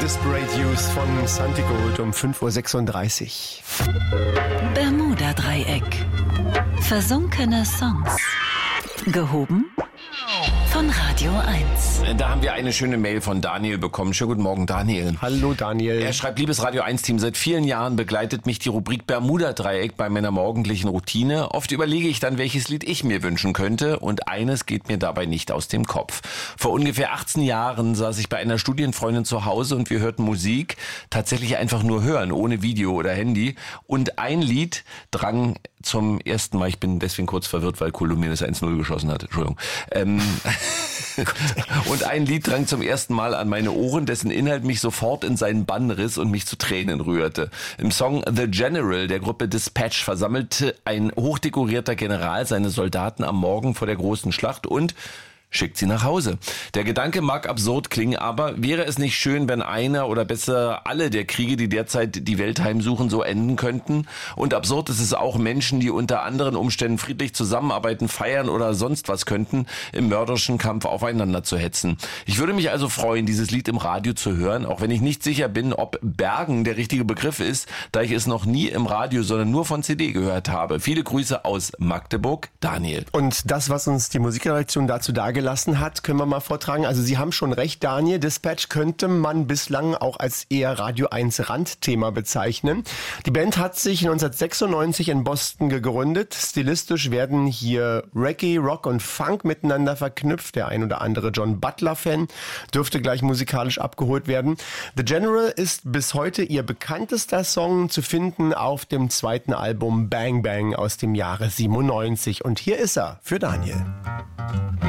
Desperate Youth von Santigold um 5.36 Uhr. Bermuda-Dreieck. Versunkene Songs. Gehoben von Radio 1. Da haben wir eine schöne Mail von Daniel bekommen. Schönen guten Morgen, Daniel. Hallo, Daniel. Er schreibt, liebes Radio 1-Team, seit vielen Jahren begleitet mich die Rubrik Bermuda-Dreieck bei meiner morgendlichen Routine. Oft überlege ich dann, welches Lied ich mir wünschen könnte, und eines geht mir dabei nicht aus dem Kopf. Vor ungefähr 18 Jahren saß ich bei einer Studienfreundin zu Hause und wir hörten Musik, tatsächlich einfach nur hören, ohne Video oder Handy. Und ein Lied drang zum ersten Mal, ich bin deswegen kurz verwirrt, weil Kolumbien das 1-0 geschossen hat, Entschuldigung. Und ein Lied drang zum ersten Mal an meine Ohren, dessen Inhalt mich sofort in seinen Bann riss und mich zu Tränen rührte. Im Song The General der Gruppe Dispatch versammelte ein hochdekorierter General seine Soldaten am Morgen vor der großen Schlacht und schickt sie nach Hause. Der Gedanke mag absurd klingen, aber wäre es nicht schön, wenn einer oder besser alle der Kriege, die derzeit die Welt heimsuchen, so enden könnten? Und absurd ist es auch, Menschen, die unter anderen Umständen friedlich zusammenarbeiten, feiern oder sonst was könnten, im mörderischen Kampf aufeinander zu hetzen. Ich würde mich also freuen, dieses Lied im Radio zu hören, auch wenn ich nicht sicher bin, ob Bergen der richtige Begriff ist, da ich es noch nie im Radio, sondern nur von CD gehört habe. Viele Grüße aus Magdeburg, Daniel. Und das, was uns die Musikredaktion dazu dargelassen hat, können wir mal vortragen. Also Sie haben schon recht, Daniel. Dispatch könnte man bislang auch als eher Radio 1 Randthema bezeichnen. Die Band hat sich 1996 in Boston gegründet. Stilistisch werden hier Reggae, Rock und Funk miteinander verknüpft. Der ein oder andere John Butler-Fan dürfte gleich musikalisch abgeholt werden. The General ist bis heute ihr bekanntester Song, zu finden auf dem zweiten Album Bang Bang aus dem Jahre 97. Und hier ist er für Daniel.